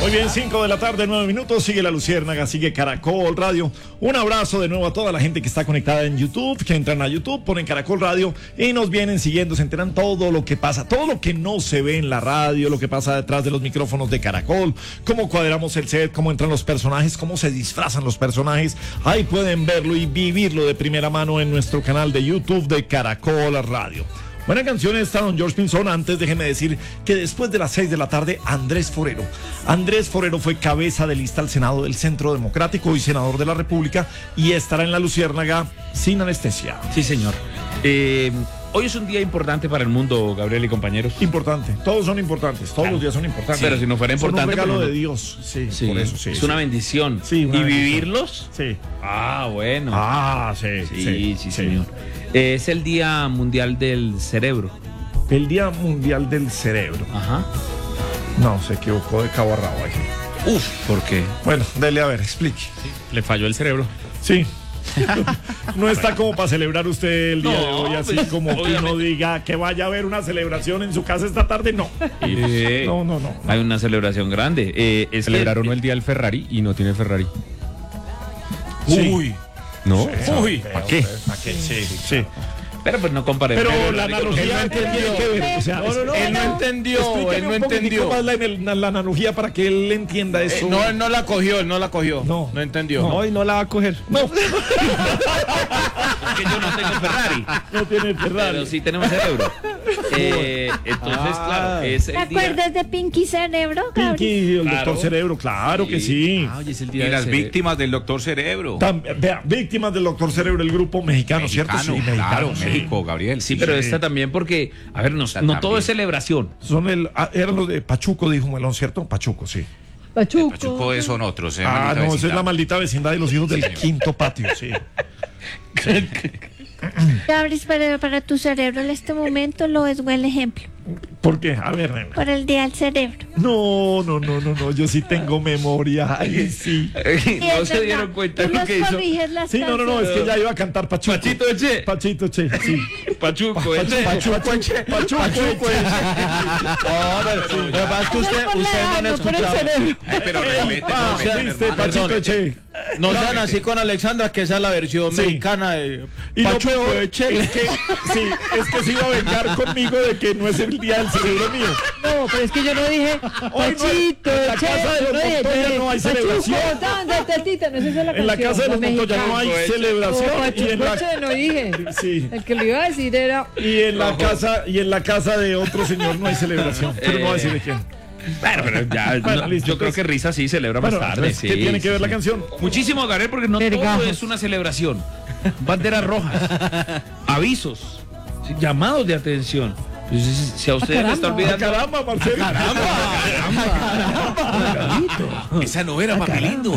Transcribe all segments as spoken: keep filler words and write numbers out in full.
Muy bien, cinco de la tarde, nueve minutos, sigue La Luciérnaga, sigue Caracol Radio. Un abrazo de nuevo a toda la gente que está conectada en YouTube, que entran a YouTube, ponen Caracol Radio y nos vienen siguiendo, se enteran todo lo que pasa, todo lo que no se ve en la radio, lo que pasa detrás de los micrófonos de Caracol, cómo cuadramos el set, cómo entran los personajes, cómo se disfrazan los personajes. Ahí pueden verlo y vivirlo de primera mano en nuestro canal de YouTube de Caracol Radio. Buena canción esta, don George Pinzón. Antes déjeme decir que después de las seis de la tarde, Andrés Forero. Andrés Forero fue cabeza de lista al Senado del Centro Democrático y senador de la República y estará en La Luciérnaga sin anestesia. Sí, señor. Eh, hoy es un día importante para el mundo, Gabriel y compañeros. Importante. Todos son importantes. Todos claro. los días son importantes. Sí, pero si no fuera importante... Es un regalo no... de Dios. Sí, sí, por eso sí. Es sí. una bendición. Sí, una ¿Y bendición. vivirlos? Sí. Ah, bueno. Ah, sí. Sí, sí, sí, sí señor. Eh, es el Día Mundial del Cerebro. El Día Mundial del Cerebro. Ajá. No, se equivocó de cabo a rabo aquí. Uf, ¿por qué? Bueno, dele a ver, explique. Sí, le falló el cerebro. Sí. No está como para celebrar usted el día no, de hoy, así pues, como que uno diga que vaya a haber una celebración en su casa esta tarde, no. Eh, no, no, no, no. Hay una celebración grande. Eh, es Celebraron que, el día del Ferrari y no tiene Ferrari. Sí. Uy. ¿No? Sí, Uy. ¿Para qué? ¿Para qué? Sí, sí. Pero pues no comparemos. Pero, pero la analogía no tiene que ver. O sea, no, no, no, él no entendió. Él no entendió. Más la, la, la analogía para que él entienda eso. Eh, no, él no la cogió, él no la cogió. No. No entendió. No. Hoy no la va a coger. No. Es que yo no tengo Ferrari. No tiene Ferrari. Pero sí tenemos cerebro. Eh, entonces, ah, claro, es el ¿Te acuerdas día... de Pinky Cerebro? Pinky, el claro. doctor Cerebro, claro sí. que sí. Ah, oye, es el día y las cerebro. víctimas del doctor Cerebro. Tam, vea, víctimas del doctor Cerebro, el grupo mexicano, Mexicano, ¿cierto? Sí, claro, mexicano, sí. México, Gabriel. Sí, pero sí. esta también porque, a ver, no, no también. todo es celebración. Son el, ah, eran los de Pachuco, dijo Melón, ¿cierto? Pachuco, sí. Pachuco. Pachuco es son otros. Eh, Ah, no, esa es vecindad. la maldita vecindad de los hijos del Sí. quinto patio, sí. Gabriel, para, para tu cerebro en este momento lo es buen ejemplo. ¿Por qué? A ver, nena. Por el día del cerebro. No, no, no, no, no, yo sí tengo memoria. Ay, sí. No se dieron cuenta de Tú lo nos que hizo. corriges las Sí, no, no, no, es que ya iba a cantar Pachuco. Pachito Eche. Pachito Che, sí. Pachuco, Eche. Pachuco Eche. Pachuco Eche. No, pero sí. Lo que pasa es que usted, usted no lo escuchaba. Ay, pero respete, Ah, no, respete, ¿viste? hermano. Pachito Eche. No sean así con Alexandra, que esa es la versión Sí. mexicana de Y lo Pachuco peor Eche. es que, sí, es que se iba a vengar conmigo de que no es el día del cerebro mío. No, pero es que yo no dije Hoy no- Pachito, en la Che, casa de los no dije, Montoya yo dije, no hay Pachuco, celebración. ¿dónde está el Tita? No, esa es la En la canción, casa de los Montoya no hay mexicana. celebración. No, y en Pachuco, la, Che, no dije. sí. El que lo iba a decir era... Y en la casa y en la casa de otro señor no hay celebración, pero no va a decir de quién. Bueno, pero ya, Bueno, no, listo, yo creo entonces- que Risa sí celebra Bueno, más tarde. entonces, ¿qué sí, tiene que sí, ver la sí. canción? Muchísimo, Gabriel, porque no Vergajos. todo es una celebración. Banderas rojas, avisos, sí, llamados de atención. Entonces, si a ustedes les está caramba. olvidando... Caramba, Marcelo. Esa no era Papi Lindo.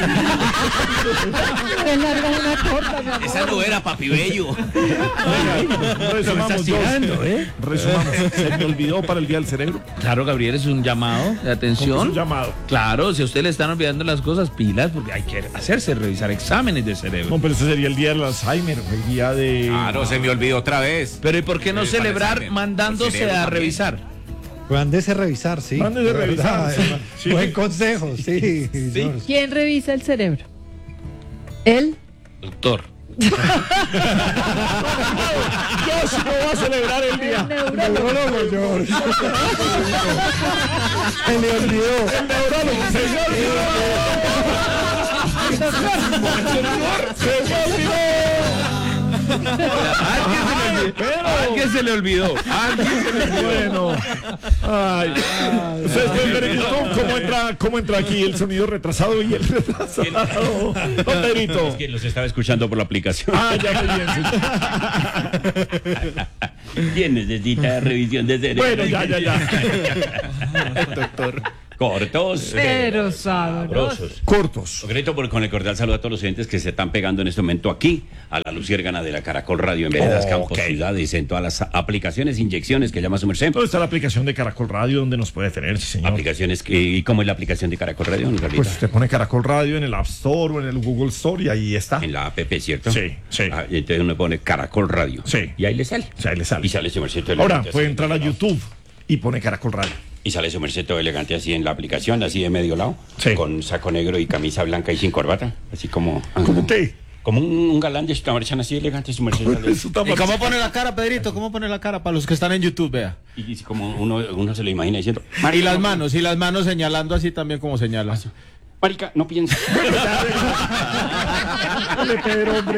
Es larga una torta, mi amor. Esa no era Papi Bello. Venga, resumamos dos. ¿eh? Resumamos. Se me olvidó para el día del cerebro. Claro, Gabriel, es un llamado de ¿Cómo es atención. un llamado? Claro, si a ustedes le están olvidando las cosas, pilas, porque hay que hacerse revisar exámenes de cerebro. No, pero ese sería el día del Alzheimer, el día de. Claro, se me olvidó otra vez. Pero ¿y por qué no Sí, para celebrar examen. mandándose El cerebro a también. revisar? Mándese revisar, sí. Mándese De revisar, verdad, sí. además. Sí. Buen consejo, sí. George. ¿Quién revisa el cerebro? ¿Él? Doctor. Yo sí no voy a celebrar el día. El neurólogo. Neurólogo, George. Se le olvidó. El neurólogo, señor. Se me olvidó. ¿A quién se le olvidó? ¿A quién se le olvidó? Bueno. Ay. Ustedes pueden ver en YouTube cómo entra, cómo entra aquí el sonido retrasado y el retrasado. Don Pedrito. Es que los estaba escuchando por la aplicación. Ah, ya muy bien. Sí. ¿Quién necesita revisión de cerebro? Bueno, ya, ya, ya. Doctor. Cortos. Pero sabrosos. Sabrosos. Cortos. Concreto, por, con el cordial saludo a todos los oyentes que se están pegando en este momento aquí a la Luciérgana de la Caracol Radio en Veredas, Oh, Campos, ok. Ciudades, en todas las aplicaciones, inyecciones que llama su merced. ¿Dónde está la aplicación de Caracol Radio donde nos puede tener, sí, señor? Aplicaciones que, ¿y cómo es la aplicación de Caracol Radio, don Gabriel? Pues usted pone Caracol Radio en el App Store o en el Google Store y ahí está. En la app, ¿cierto? Sí, sí. Ah, y entonces uno pone Caracol Radio. Sí. Y ahí le sale. Sí, ahí le sale. Y sale su merced. Ahora puede entrar a YouTube y pone Caracol Radio. Y sale su merced todo elegante así en la aplicación, así de medio lado, Sí. con saco negro y camisa blanca y sin corbata, así como... ¿Cómo qué? Como un, un galán de su merced así elegante, su merced. sale- Eso está ¿Y mal. cómo pone la cara, Pedrito? ¿Cómo pone la cara para los que están en YouTube, vea? Y, y como uno, uno se lo imagina diciendo... Y "Marica, las no- manos, y las manos señalando así también como señala. Marica, no piensa. Dale, Pedro, hombre.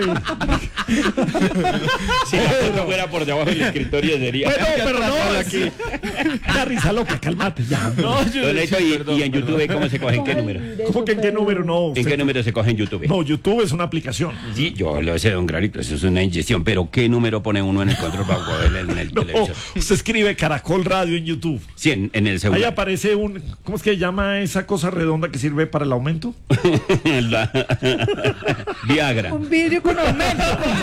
Si la foto fuera por debajo del escritorio sería... Bueno, pero no, aquí. La risa loca, cálmate ya. No, yo Don Neto, sí, y, perdón, y en perdón. YouTube, ¿cómo se coge? ¿En qué número? ¿Cómo que en qué número no? ¿En Usted- qué número se coge en YouTube? No, YouTube es una aplicación. Sí, yo lo sé, don Granito, eso es una inyección, pero ¿qué número pone uno en el control para cogerle en el No, televisor? usted escribe Caracol Radio en YouTube. Sí, en, en el Ahí celular. aparece un, ¿cómo es que se llama esa cosa redonda que sirve para el aumento? La- Viagra. Un vidrio con aumento.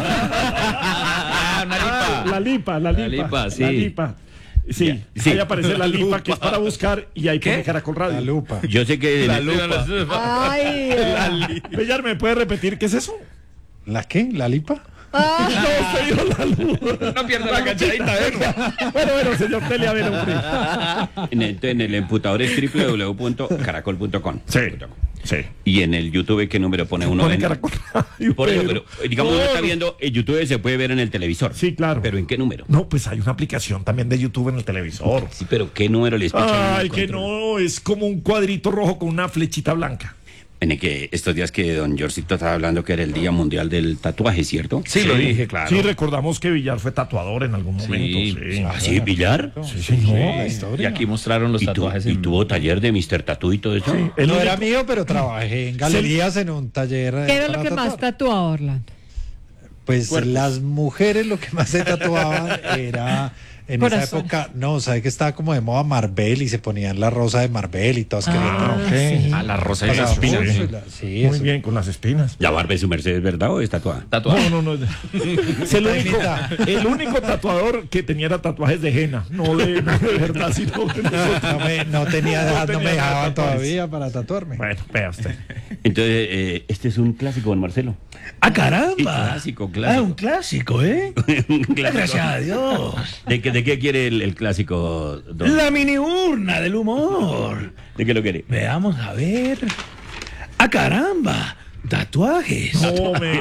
Ah, una lipa. La lipa, la lipa. lipa, sí. La lipa. Sí, Sí. ahí aparece la lipa que es para buscar y ahí pone Caracol Radio. La lupa. Yo sé que... La lupa. Ay, Bellar, ¿me puede repetir qué es eso? ¿La qué? ¿La lipa? ah, No, se dio la luz. No pierda la cachadita, ¿eh? Bueno, bueno, señor Tele, a ver, hombre. En el, en el emputador es doble u doble u doble u punto caracol punto com. Sí, sí. Y en el YouTube, ¿qué número pone uno? Pone En- Caracol Radio. Por eso, Pedro. pero digamos, uno está Por- viendo, el YouTube se puede ver en el televisor. Sí, claro. ¿Pero en qué número? No, pues hay una aplicación también de YouTube en el televisor. Sí, pero ¿qué número les picha? Ay, que no, es como un cuadrito rojo con una flechita blanca. En el que estos días que don Jorcito estaba hablando que era el Día Mundial del Tatuaje, ¿cierto? Sí, lo dije, claro. Sí, recordamos que Villar fue tatuador en algún momento. Sí, ¿Ah, sí, Villar? sí, señor. La historia. Y aquí mostraron los ¿Y, tu- tatuajes. y en- tuvo taller de mister Tatú y todo eso? El No era único- mío, pero trabajé en galerías en un taller. eh, ¿qué era para lo que más tatuar. tatuaba Orlando? Pues las mujeres lo que más se tatuaban era en esa Corazón. época, no, sabe que estaba como de moda Marvel y se ponían la rosa de Marvel y todas querían. Ah, ok. Ah, la rosa y Pasaba las espinas. mucho, sí. la- sí, Muy eso. bien, con las espinas. ¿La barba de su merced es verdad o es tatuada? Tatuaje. No, no, no. Es el único, el único tatuador que tenía era tatuajes de henna, no de, no de verdad, sino de nosotros. No, me, no tenía edad, no, tenía me edad dejaban tatuajes. todavía para tatuarme. Bueno, vea usted. Entonces, eh, este es un clásico, don Marcelo. ¡Ah, Sí, caramba! clásico, clásico. Ah, un clásico, ¿eh? Un clásico. Gracias a Dios. ¿De qué, de qué quiere el, el clásico, don? La mini urna del humor. ¿De qué lo quiere? Veamos a ver. ¡Ah, caramba! Tatuajes. No, me.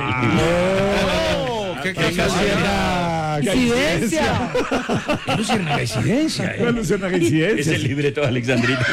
¿Qué Qué casualidad. ¡Coincidencia! Eso sí es una coincidencia, No ¿eh? alusiona Es coincidencia. el libreto de Alexandrita.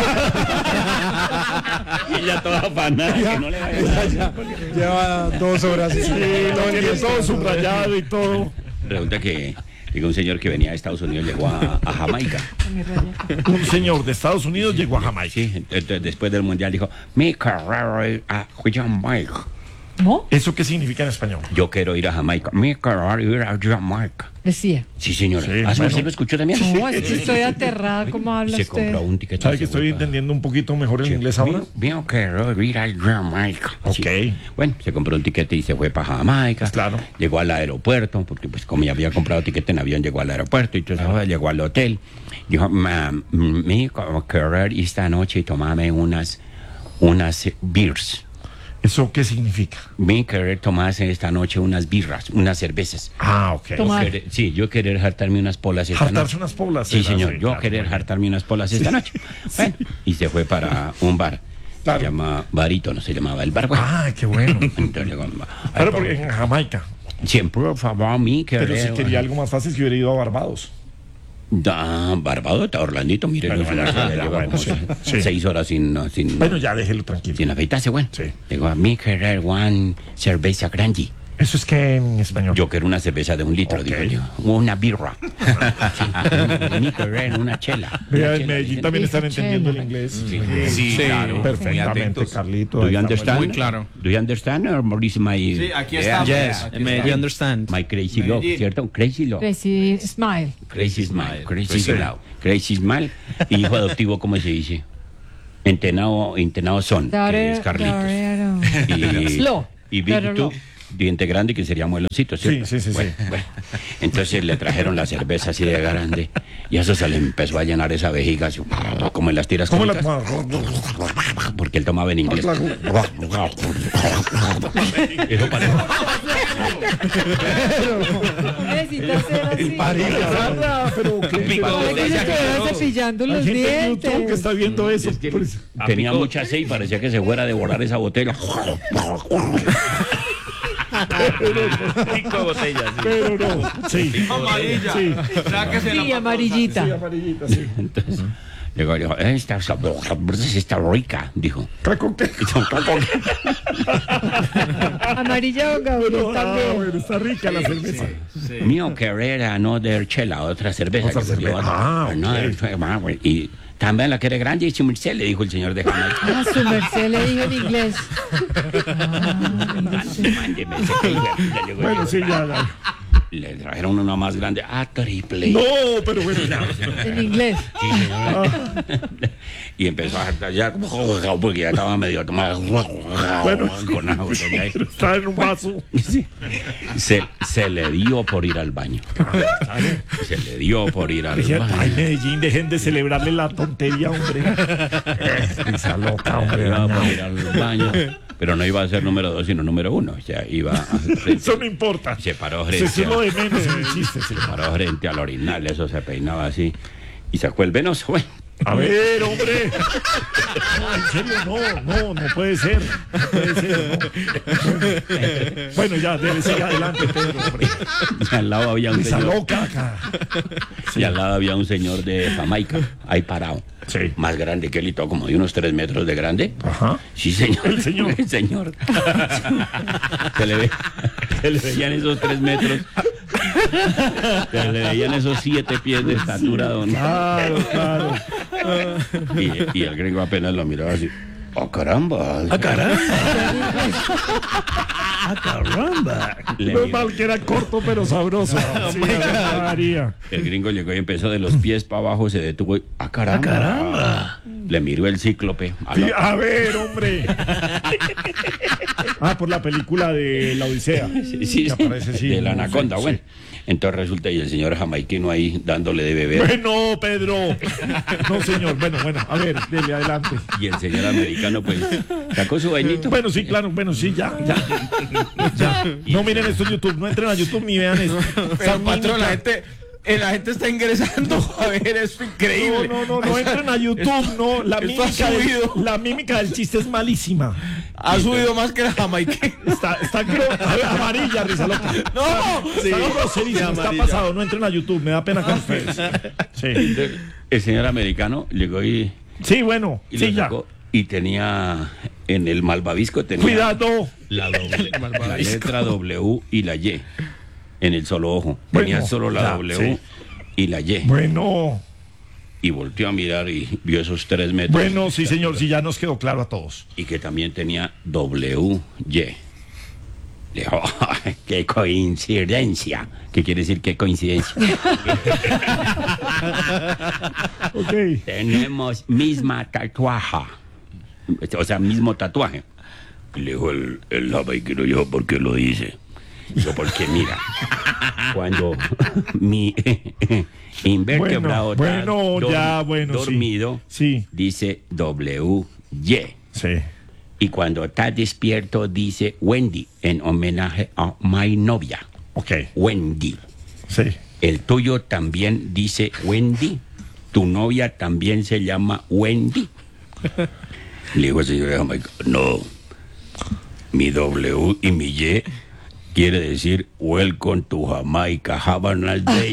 Ella toda afanada, que no le vaya a dar. Lleva dos horas. Sí, lo tiene todo subrayado y todo. Resulta que llegó un señor que venía de Estados Unidos, llegó a, a Jamaica. Un señor de Estados Unidos llegó a Jamaica. Sí, entonces después del mundial dijo, mi carrera es a Jamaica. ¿No? ¿Eso qué significa en español? Yo quiero ir a Jamaica. Mi carrera es ir a Jamaica. Decía. Sí, señora. Sí, ¿Ah, bueno. ¿usted lo escuchó también? No, es que estoy aterrada. ¿Cómo habla Se usted? compró un ticket. ¿Sabe que estoy entendiendo un poquito mejor el inglés ahora? Mi, mi quiero ir a Jamaica. Ok. Bueno, se compró un tiquete y se fue para Jamaica. Claro. Llegó al aeropuerto, porque pues como ya había comprado tiquete en avión, llegó al aeropuerto y entonces ah, llegó al hotel. Dijo, "Ma, mi querer esta noche tomarme unas, unas beers. ¿Eso qué significa? Mi querer tomarse esta noche unas birras, unas cervezas. Ah, ok. Toma. Querer- sí, yo querer hartarme unas polas esta Hartarse noche. unas polas. Sí, ¿verdad? señor, Sí, yo claro, querer muy bien. hartarme unas polas esta noche. Bueno, y se fue para un bar. Claro. Se llama Barítono, se llamaba el bar. Bueno. Ah, qué bueno. Entonces, llegó, ay, Claro, por- porque en Jamaica. siempre, por favor, mi querer. Pero si quería algo más fácil, si hubiera ido a Barbados. Da, Barbados, Orlandito, mire, Bueno, no, ya, ya, ya, lleva bueno, como sí, se- sí. seis horas sin, no, sin, Bueno, ya déjelo tranquilo. sin afeitarse, bueno. Sí. Digo, mi querer one cerveza grande. Eso es que en español. Yo quiero una cerveza de un litro, Ok. digo yo. Una birra. Sí, mi querer una chela. Vea, Una en chela, Medellín dicen. también están Dice entendiendo el chela. inglés. Sí, Sí, claro. Muy Perfectamente, atentos. Carlito. Do ahí you está understand? Muy claro. Do you understand or is my, Sí, aquí Yeah. está. Yes, Aquí may está. you understand? my crazy love, Medellín. ¿cierto? Crazy love. Crazy Smile. Crazy smile. Crazy Sí. smile. Crazy smile. Y hijo adoptivo, ¿cómo se dice? Entenado, entenado son, que es Daughter, Carlitos. daughter. Y, Slow, y pero Víctor, low. diente grande que sería mueloncito, ¿cierto? Sí, sí, sí, Bueno, sí. bueno. Entonces le trajeron la cerveza así de grande y eso se le empezó a llenar esa vejiga, así, como en las tiras ¿Cómo la cómicas, tomaba? porque él tomaba en inglés. Eso parece- Necesita ser así. Marica, pero qué Pico Para que se botella estuviera asqueroso. cepillando Hay los gente en YouTube que dientes. está viendo eso. Es que Por eso. tenía Apicó. mucha sed y parecía que se fuera a devorar esa botella. Cinco botellas. Sí. Pero no. Sí. Amarilla. Sí. Sí, amarillita. Sí, amarillita, sí. Entonces, llegó y dijo, esta sabrosa, está rica, dijo. ¿Con qué? Amarilla o Pero, Gabriel ah, también. bueno, está rica la cerveza. Mío querer another chela, otra cerveza. Otra que me dio cerveza. otra. Ah, Another ok. chela, güey. Y también la quiere grande y su merced, le dijo el señor de Jamaica. Ah, su merced le dijo en inglés. Mándeme ese que ya llegó. Bueno, sí, ya, ya. Le trajeron una más grande, a triple. No, pero bueno, ya. En inglés. Sí, señor. Y empezó a tallar porque ya estaba medio tomado. Bueno, Con agua, ¿ok? pero está en un vaso. Sí. Se, se le dio por ir al baño. Se le dio por ir al Decía, ay, baño. Medellín, dejen de celebrarle la tontería, hombre. Esa loca, hombre. Iba por ir al baño. Pero no iba a ser número dos, sino número uno. O sea, iba a Eso no importa. se paró Eso frente, es lo a, de menos en el chiste. sí. se paró frente al orinal, eso se peinaba así. Y sacó el venoso. Bueno, A ver, hombre. No, en serio, no, no, no puede ser. No puede ser, no. Bueno, ya, debe seguir adelante, Pedro, hombre. y al lado había un Esa señor. loca acá. Y al lado había un señor de Jamaica, ahí parado. Sí. Más grande que él y todo, como de unos tres metros de grande. Ajá. Sí, señor. El señor. El señor. Se le, ve, se le veían esos tres metros. Se le veían esos siete pies de estatura, don. Claro, claro. Y, y el gringo apenas lo miraba así. ¡Oh, caramba! ¡Ah, caramba! ¡Ah, caramba! Le No es miró. mal que era corto, pero sabroso. Sí, Ave María. El gringo llegó y empezó de los pies para abajo, se detuvo y ¡ah, caramba! caramba! Le miró el cíclope. A Sí, la- a ver, hombre. Ah, por la película de La Odisea. Sí, sí, Que aparece, sí. de la anaconda, Sí, bueno. sí. Entonces resulta y el señor jamaiquino ahí dándole de beber. Bueno, Pedro. No, señor. Bueno, bueno, a ver, dele adelante. Y el señor americano pues sacó su bañito. Bueno, sí, claro, bueno, sí, ya, ya. Ya. No miren esto en YouTube, no entren a YouTube ni vean esto. Pero, patrón, la gente, eh, la gente está ingresando a ver, es No, increíble. no, no, no entren a YouTube, no. La esto ha mímica, del, subido. la mímica del chiste es malísima. Ha subido más que la jamaica. Está, está creo, a ver, amarilla, risa loca. No, Sí, está groserísimo, está pasado, no entren a YouTube, me da pena con ustedes. Sí, El señor americano llegó y, sí, bueno, y sí, lo ya. sacó y tenía en el malvavisco tenía Cuidado. la, doble- la letra W y la Y en el solo ojo. Bueno, Tenía solo la ya, W sí. y la Y. Bueno, Y volteó a mirar y vio esos tres metros. bueno, sí, señor, sí, ya nos quedó claro a todos. Y que también tenía W Y. Le dijo, "Ay, qué coincidencia. ¿Qué quiere decir qué coincidencia? Ok. Tenemos misma tatuaje. O sea, mismo tatuaje. Y le dijo el, el jamaiquino, yo, ¿por qué lo dice? Yo, porque mira, cuando mi invertebrado Bueno, está bueno, dor- ya, bueno, sí. dormido, Sí, dice W Y. sí. Y cuando está despierto dice Wendy, en homenaje a mi novia. Ok, Wendy. sí. El tuyo también dice Wendy. Tu novia también se llama Wendy. Le digo al señor de Jamaica, no. Mi W y mi Y quiere decir Welcome to Jamaica, have a nice day.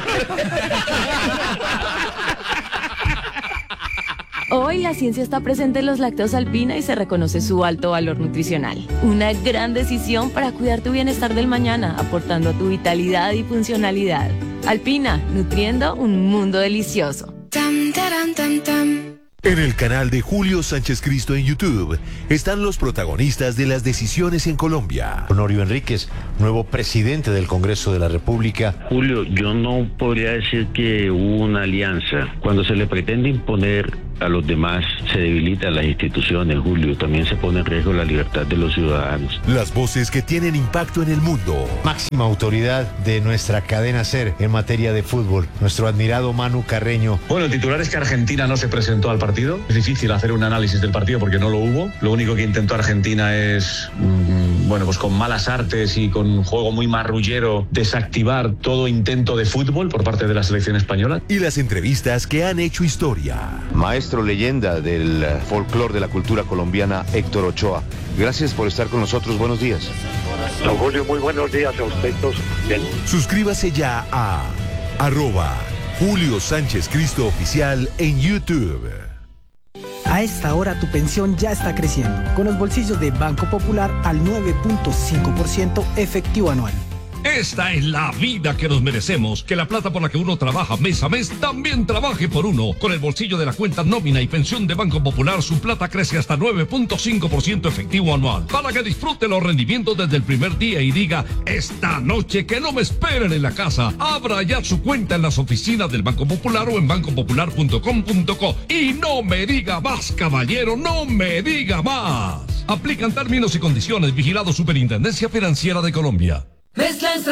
Hoy la ciencia está presente en los lácteos Alpina y se reconoce su alto valor nutricional. Una gran decisión para cuidar tu bienestar del mañana, aportando a tu vitalidad y funcionalidad. Alpina, nutriendo un mundo delicioso. Tam, taran, tam, tam. En el canal de Julio Sánchez Cristo en YouTube están los protagonistas de las decisiones en Colombia. Honorio Enríquez, nuevo presidente del Congreso de la República. Julio, yo no podría decir que hubo una alianza. Cuando se le pretende imponer a los demás, se debilitan las instituciones, Julio. También se pone en riesgo la libertad de los ciudadanos. Las voces que tienen impacto en el mundo. Máxima autoridad de nuestra cadena SER en materia de fútbol, nuestro admirado Manu Carreño. Bueno, el titular es que Argentina no se presentó al partido. Es difícil hacer un análisis del partido porque no lo hubo. Lo único que intentó Argentina es, mmm, bueno, pues con malas artes y con un juego muy marrullero, desactivar todo intento de fútbol por parte de la selección española. Y las entrevistas que han hecho historia. Maestro leyenda del folclore de la cultura colombiana, Héctor Ochoa. Gracias por estar con nosotros. Buenos días. Don Julio, muy buenos días a usted. Bien. Suscríbase ya a arroba Julio Sánchez Cristo Oficial en YouTube. A esta hora tu pensión ya está creciendo, con los bolsillos de Banco Popular al nueve punto cinco por ciento efectivo anual. Esta es la vida que nos merecemos, que la plata por la que uno trabaja mes a mes también trabaje por uno. Con el bolsillo de la cuenta nómina y pensión de Banco Popular, su plata crece hasta nueve punto cinco por ciento efectivo anual, para que disfrute los rendimientos desde el primer día y diga, esta noche que no me esperen en la casa. Abra ya su cuenta en las oficinas del Banco Popular o en banco popular punto com punto co. Y no me diga más, caballero, no me diga más. Aplican términos y condiciones. Vigilado Superintendencia Financiera de Colombia.